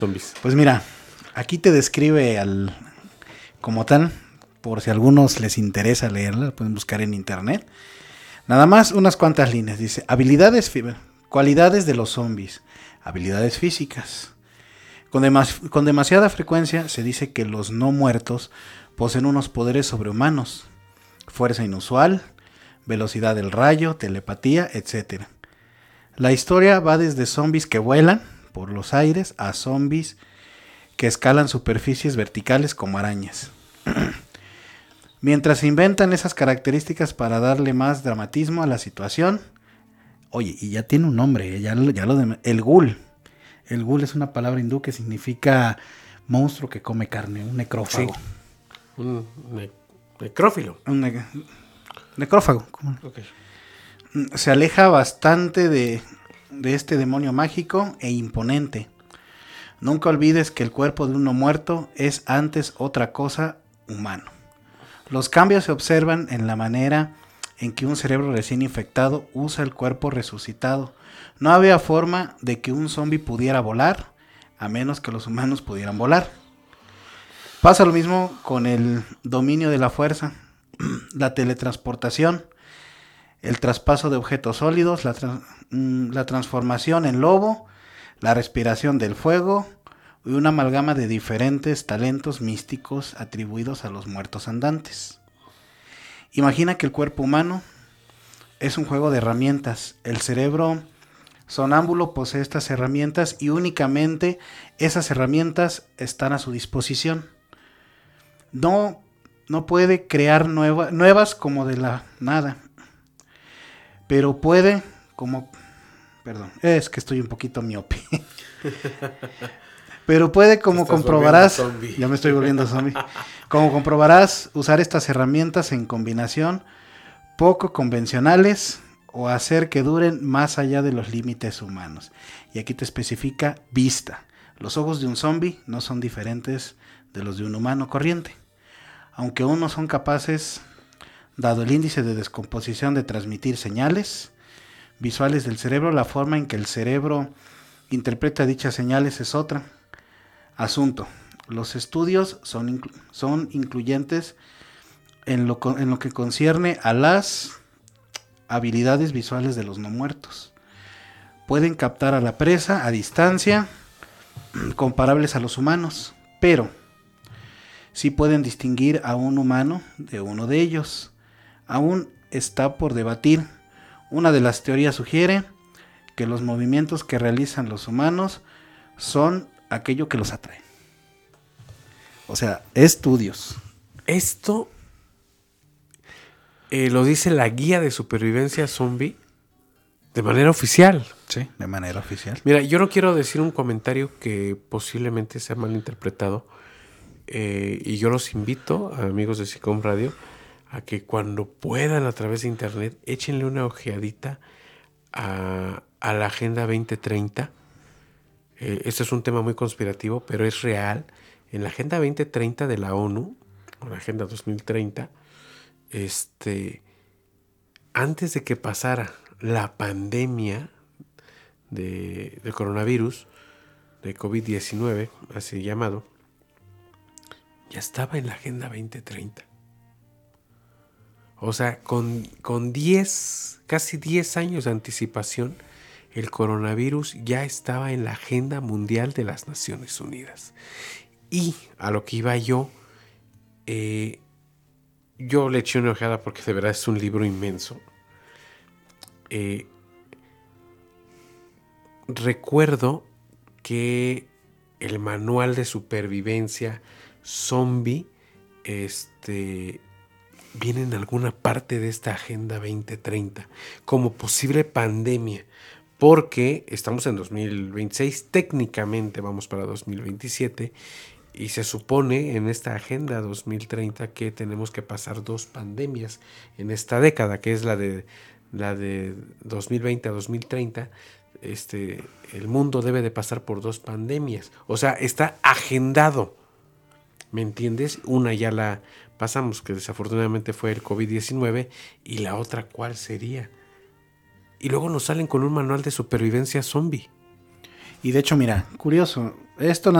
zombies? Pues mira, aquí te describe como tal, por si a algunos les interesa leerla, pueden buscar en internet. Nada más unas cuantas líneas. Dice, cualidades de los zombies, habilidades físicas. Con demasiada frecuencia se dice que los no muertos poseen unos poderes sobrehumanos, fuerza inusual, velocidad del rayo, telepatía, etc. La historia va desde zombies que vuelan por los aires a zombies que escalan superficies verticales como arañas. Mientras se inventan esas características para darle más dramatismo a la situación. Oye, y ya tiene un nombre, el ghoul. El ghoul es una palabra hindú que significa monstruo que come carne, un necrófago. Sí. Un necrófilo. Necrófago. Okay. Se aleja bastante de este demonio mágico e imponente. Nunca olvides que el cuerpo de uno muerto es antes otra cosa, humano. Los cambios se observan en la manera en que un cerebro recién infectado usa el cuerpo resucitado. No había forma de que un zombie pudiera volar, a menos que los humanos pudieran volar. Pasa lo mismo con el dominio de la fuerza, la teletransportación, el traspaso de objetos sólidos, la transformación en lobo, la respiración del fuego y una amalgama de diferentes talentos místicos atribuidos a los muertos andantes. Imagina que el cuerpo humano es un juego de herramientas. El cerebro sonámbulo posee estas herramientas y únicamente esas herramientas están a su disposición. No puede crear nuevas como de la nada. Pero puede, es que estoy un poquito miope. Pero puede, como comprobarás, ya me estoy volviendo zombie. Como comprobarás, usar estas herramientas en combinación poco convencionales o hacer que duren más allá de los límites humanos. Y aquí te especifica vista. Los ojos de un zombie no son diferentes de los de un humano corriente. Aunque aún no son capaces, dado el índice de descomposición, de transmitir señales visuales del cerebro, la forma en que el cerebro interpreta dichas señales es otra. Asunto. Los estudios son incluyentes en lo que concierne a las habilidades visuales de los no muertos. Pueden captar a la presa a distancia comparables a los humanos, pero sí pueden distinguir a un humano de uno de ellos. Aún está por debatir. Una de las teorías sugiere que los movimientos que realizan los humanos son aquello que los atrae. O sea, estudios. Esto lo dice la guía de supervivencia zombie de manera oficial. Sí, de manera oficial. Mira, yo no quiero decir un comentario que posiblemente sea malinterpretado. Y yo los invito, amigos de SICOM Radio, a que cuando puedan a través de internet échenle una ojeadita a la Agenda 2030. Este es un tema muy conspirativo, pero es real. En la Agenda 2030 de la ONU, o la Agenda 2030, antes de que pasara la pandemia de coronavirus, de COVID-19, así llamado, ya estaba en la Agenda 2030. O sea, con casi 10 años de anticipación, el coronavirus ya estaba en la Agenda Mundial de las Naciones Unidas. Y a lo que iba yo le eché una ojeada porque de verdad es un libro inmenso. Recuerdo que el manual de supervivencia zombie viene en alguna parte de esta Agenda 2030 como posible pandemia, porque estamos en 2026, técnicamente vamos para 2027 y se supone en esta Agenda 2030 que tenemos que pasar 2 pandemias en esta década, que es la de 2020 a 2030. El mundo debe de pasar por 2 pandemias, o sea, está agendado. ¿Me entiendes? Una ya la pasamos, que desafortunadamente fue el COVID-19, y la otra, ¿cuál sería? Y luego nos salen con un manual de supervivencia zombie. Y de hecho, mira, curioso, esto